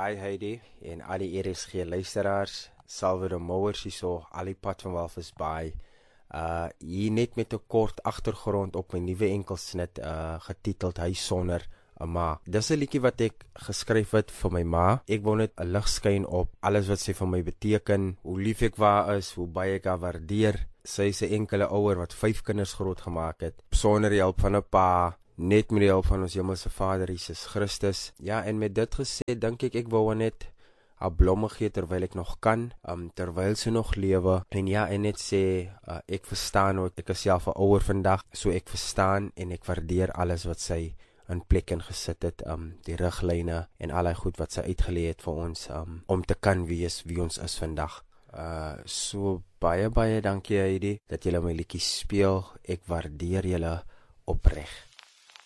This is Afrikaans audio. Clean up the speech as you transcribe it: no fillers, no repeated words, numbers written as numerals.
Hi Heidi en al die RSG luisteraars, Salvador Mowers hierso, al die pad van Walvis Bay. Hier net met 'n kort agtergrond op my nuwe enkelsnit getiteld Huis sonder 'n ma. Dis 'n liedjie wat ek geskryf het vir my ma. Ek wou net 'n lig skyn op alles wat sy vir my beteken, hoe lief ek vir haar is, hoe baie ek haar waardeer. Sy is 'n enkele ouer wat 5 kinders grootgemaak het, sonder die hulp van 'n pa, net met die hulp van ons Hemelse Vader Jesus Christus. Ja, en met dit gesê, dink ek wou net haar blomme gee terwyl ek nog kan, terwyl sy nog lewe. En ja, en net sê, ek verstaan ook, ek is self 'n ouer vandag, so ek verstaan en ek waardeer alles wat sy in plek ingesit het, die riglyne en allerlei goed wat sy uitgelê het vir ons, om te kan wees wie ons is vandag. So baie dankie Heidi, dat julle my liedjie speel. Ek waardeer julle opreg.